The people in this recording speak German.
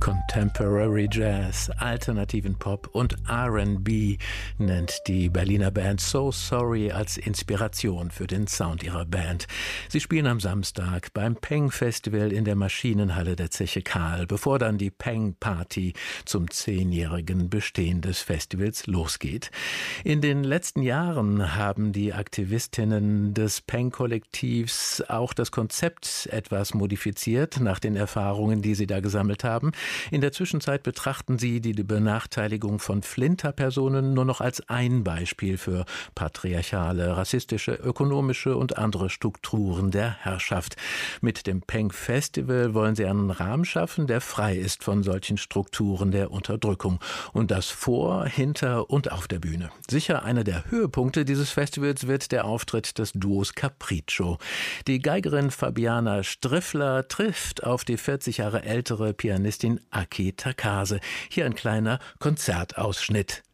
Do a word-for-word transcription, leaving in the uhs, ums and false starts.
Contemporary Jazz, alternativen Pop und R and B nennt die Berliner Band So Sorry als Inspiration für den Sound ihrer Band. Sie spielen am Samstag beim Peng Festival in der Maschinenhalle der Zeche Karl, bevor dann die Peng Party zum zehnjährigen Bestehen des Festivals losgeht. In den letzten Jahren haben die Aktivistinnen des Peng-Kollektivs auch das Konzept etwas modifiziert, nach den Erfahrungen, die sie da gesammelt haben. In der Zwischenzeit betrachten sie die Benachteiligung von Flinterpersonen nur noch als ein Beispiel für patriarchale, rassistische, ökonomische und andere Strukturen der Herrschaft. Mit dem Peng Festival wollen sie einen Rahmen schaffen, der frei ist von solchen Strukturen der Unterdrückung. Und das vor, hinter und auf der Bühne. Sicher einer der Höhepunkte dieses Festivals wird der Auftritt des Duos Capriccio. Die Geigerin Fabiana Striffler trifft auf die vierzig Jahre ältere Pianistin Aki Takase. Hier ein kleiner Konzertausschnitt.